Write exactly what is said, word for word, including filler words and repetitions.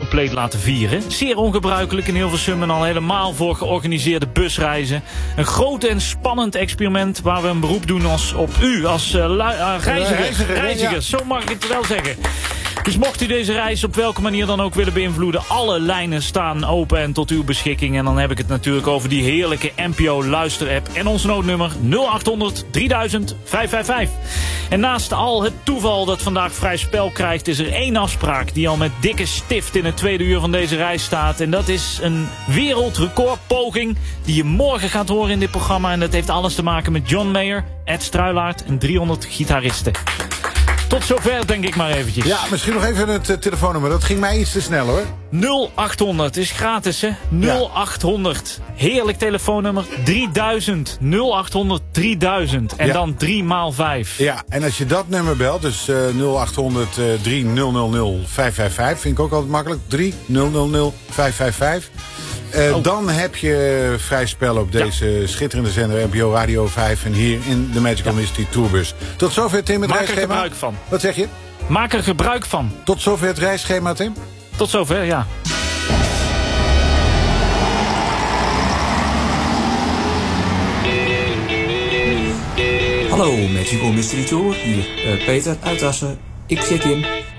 compleet laten vieren. Zeer ongebruikelijk in Hilversum en al helemaal voor georganiseerde busreizen. Een groot en spannend experiment waar we een beroep doen als, op u als uh, lu- uh, reiziger, reiziger, reizigers. ja. Zo mag ik het wel zeggen. Dus mocht u deze reis op welke manier dan ook willen beïnvloeden, alle lijnen staan open en tot uw beschikking. En dan heb ik het natuurlijk over die heerlijke N P O luisterapp en ons noodnummer nul acht honderd drieduizend vijfhonderdvijfenvijftig. En naast al het toeval dat vandaag vrij spel krijgt, is er één afspraak die al met dikke stift in het tweede uur van deze reis staat. En dat is een wereldrecordpoging die je morgen gaat horen in dit programma. En dat heeft alles te maken met John Mayer, Ed Struilaert en driehonderd gitaristen. Tot zover, denk ik maar eventjes. Ja, misschien nog even het uh, telefoonnummer. Dat ging mij iets te snel, hoor. nul achthonderd is gratis, hè? nul achthonderd. Heerlijk telefoonnummer. drieduizend. nul achthonderd drieduizend. En ja. dan drie maal vijf. Ja, en als je dat nummer belt, dus uh, nul achthonderd driehonderd vijfhonderdvijfenvijftig, vind ik ook altijd makkelijk. driehonderd vijfhonderdvijfenvijftig. Uh, oh. Dan heb je vrij spel op deze ja. schitterende zender N P O Radio vijf en hier in de Magical ja. Mystery Tourbus. Tot zover, Tim, het Maak reisschema. er gebruik van. Wat zeg je? Maak er gebruik van. Tot zover het reisschema, Tim? Tot zover, ja. Hallo, Magical Mystery Tour. Hier uh, Peter uit Assen. Ik zit in.